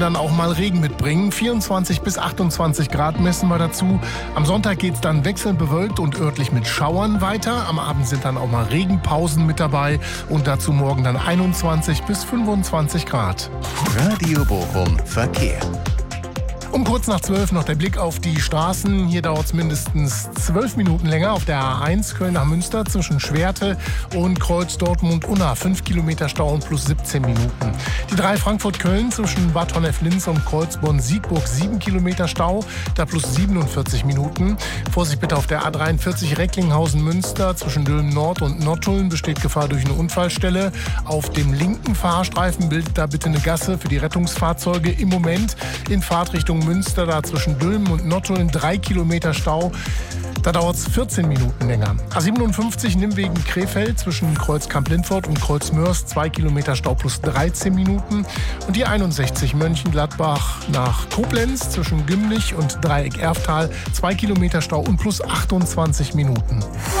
dann auch mal Regen mitbringen. 24 bis 28 Grad messen wir dazu. Am Sonntag geht es dann wechselnd bewölkt und örtlich mit Schauern weiter. Am Abend sind dann auch mal Regenpausen mit dabei und dazu morgen dann 21 bis 25 Grad. Radio Bochum Verkehr. Um kurz nach 12 noch der Blick auf die Straßen. Hier dauert es mindestens 12 Minuten länger auf der A1 Köln nach Münster zwischen Schwerte und Kreuz Dortmund-Unna. 5 Kilometer Stau und plus 17 Minuten. Die 3 Frankfurt-Köln zwischen Bad Honnef-Linz und Kreuzborn-Siegburg. 7 Kilometer Stau, da plus 47 Minuten. Vorsicht bitte auf der A43 Recklinghausen-Münster zwischen Dülmen-Nord und Nottuln besteht Gefahr durch eine Unfallstelle. Auf dem linken Fahrstreifen bildet da bitte eine Gasse für die Rettungsfahrzeuge. Im Moment in Fahrtrichtung Münster, da zwischen Dülmen und Nottuln 3 Kilometer Stau. Da dauert es 14 Minuten länger. A57 Nimwegen Krefeld zwischen Kreuz Kamp-Lindfort und Kreuz Mörs 2 Kilometer Stau plus 13 Minuten. Und die 61 Mönchengladbach nach Koblenz zwischen Gümlich und Dreieck Erftal 2 Kilometer Stau und plus 28 Minuten.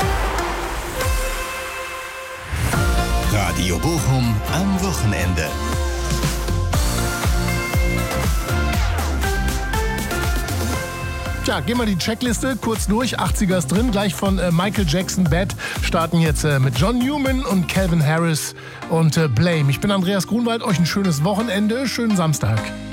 Radio Bochum am Wochenende. Tja, gehen wir die Checkliste kurz durch. 80er ist drin, gleich von Michael Jackson Bad. Starten jetzt mit John Newman und Calvin Harris und Blame. Ich bin Andreas Grunwald, euch ein schönes Wochenende, schönen Samstag.